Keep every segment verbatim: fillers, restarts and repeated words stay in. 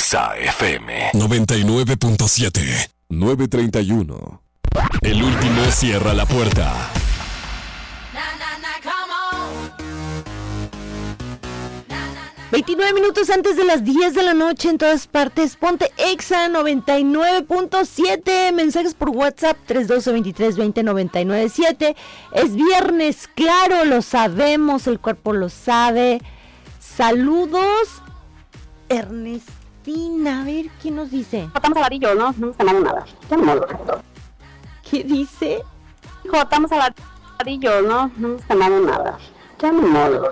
Exa F M noventa y nueve punto siete, nueve treinta y uno. El último cierra la puerta. veintinueve minutos antes de las diez de la noche en todas partes. Ponte Exa noventa y nueve punto siete. Mensajes por WhatsApp tres uno dos, veintitrés veinte, noventa y nueve siete. Es viernes, claro, lo sabemos, el cuerpo lo sabe. Saludos, Ernestina. A ver, ¿quién nos dice? Jotamos a Varillo, ¿no? No hemos ganado nada. Ya no lo ¿Qué dice? Jotamos a Varillo, ¿no? No hemos ganado nada. Ya no lo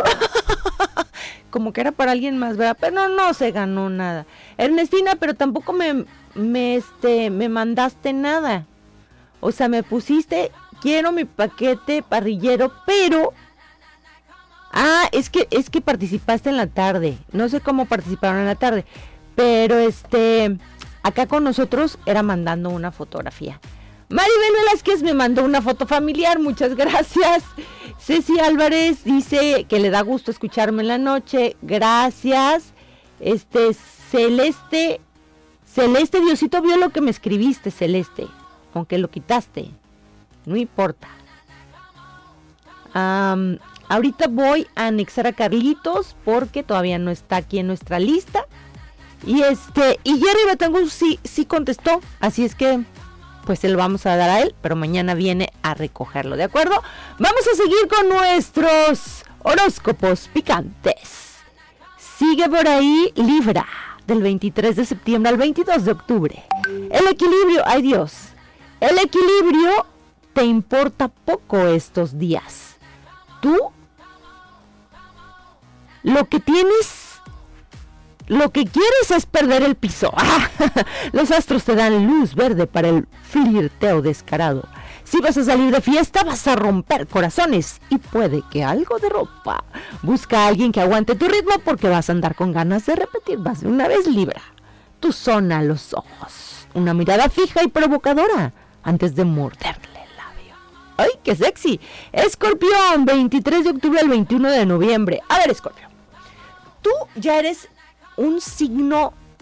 Como que era para alguien más, ¿verdad? Pero no, no se ganó nada. Ernestina, pero tampoco me, me, este, me mandaste nada. O sea, me pusiste, quiero mi paquete parrillero, pero... Ah, es que, es que participaste en la tarde. No sé cómo participaron en la tarde. Pero este, acá con nosotros era mandando una fotografía. Maribel Velázquez me mandó una foto familiar, muchas gracias. Ceci Álvarez dice que le da gusto escucharme en la noche, gracias. Este, Celeste, Celeste, Diosito vio lo que me escribiste, Celeste, aunque lo quitaste, no importa. Um, ahorita voy a anexar a Carlitos porque todavía no está aquí en nuestra lista. Y este, y Jerry Betancourt sí, sí contestó, así es que... pues se lo vamos a dar a él, pero mañana viene a recogerlo, ¿de acuerdo? Vamos a seguir con nuestros horóscopos picantes. Sigue por ahí Libra, del veintitrés de septiembre al veintidós de octubre. El equilibrio, ay Dios, el equilibrio te importa poco estos días. Tú, lo que tienes... Lo que quieres es perder el piso. ¡Ah! Los astros te dan luz verde para el flirteo descarado. Si vas a salir de fiesta, vas a romper corazones y puede que algo de ropa. Busca a alguien que aguante tu ritmo porque vas a andar con ganas de repetir más de una vez. Libra. Tu zona los ojos. Una mirada fija y provocadora antes de morderle el labio. ¡Ay, qué sexy! Escorpión, veintitrés de octubre al veintiuno de noviembre. A ver, Escorpión. Tú ya eres... un signo